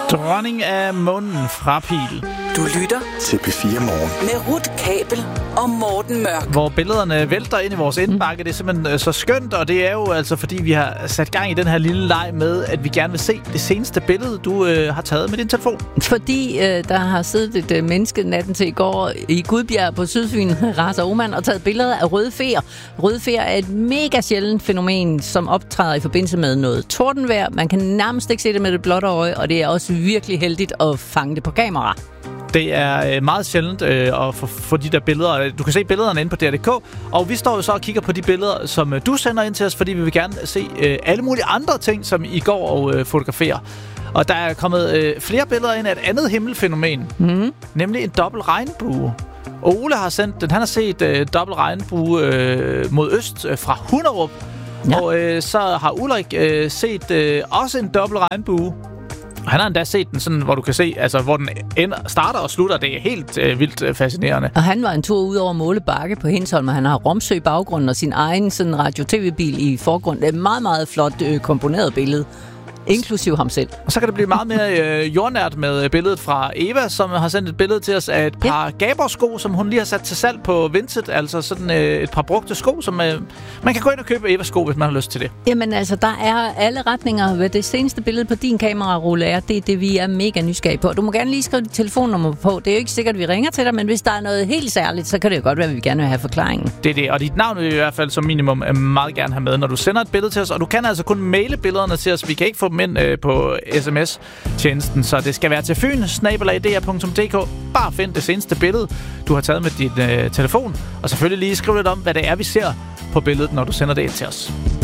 Dronning af månen fra Pil. Du lytter til P4 Morgen med Ruth Kabel og Morten Mørk. Hvor billederne vælter ind i vores indbakke. Det er simpelthen så skønt, og det er jo altså fordi vi har sat gang i den her lille leg med, at vi gerne vil se det seneste billede, du har taget med din telefon. Fordi der har siddet et menneske natten til i går i Gudbjerg på Sydfyn, Raser Oman, og taget billeder af røde feer. Røde feer er et mega sjældent fænomen, som optræder i forbindelse med noget tordenvejr. Man kan nærmest ikke se det med det blotte øje, og det er også virkelig heldigt at fange det på kamera. Det er meget sjældent at få de der billeder. Du kan se billederne inde på DR.dk, og vi står jo så og kigger på de billeder, som du sender ind til os, fordi vi vil gerne se alle mulige andre ting, som I går og fotograferer. Og der er kommet flere billeder ind af et andet himmelfænomen, nemlig en dobbelt regnbue. Og Ole har sendt den. Han har set dobbelt regnbue mod øst fra Hunderup. Ja. Og så har Ulrik set også en dobbelt regnbue. Han har endda set den sådan, hvor du kan se, altså hvor den starter og slutter. Det er helt vildt fascinerende. Og han var en tur ud over Målebakke på Hindsholm, og han har Romsø i baggrunden og sin egen sådan radio-tv-bil i forgrunden. Det er et meget, meget flot komponeret billede. Inklusiv ham selv. Og så kan det blive meget mere jordnært med billedet fra Eva, som har sendt et billede til os af et par Gabor-sko, som hun lige har sat til salg på Vinted. Altså sådan et par brugte sko, som man kan gå ind og købe Eva-sko, hvis man har lyst til det. Jamen altså, der er alle retninger. Hvad det seneste billede på din kamerarulle er, det er det, vi er mega nysgerrige på. Du må gerne lige skrive dit telefonnummer på. Det er jo ikke sikkert, at vi ringer til dig, men hvis der er noget helt særligt, så kan det jo godt være, at vi gerne vil have forklaringen. Det er det, og dit navn vil vi i hvert fald som minimum meget gerne have med, når du sender et billede til os. Og du kan altså kun maile billederne til os. Vi kan ikke få dem ind på sms-tjenesten, så det skal være til fyn@dr.dk. Bare find det seneste billede, du har taget med din telefon, og selvfølgelig lige skriv lidt om, hvad det er, vi ser på billedet, når du sender det ind til os.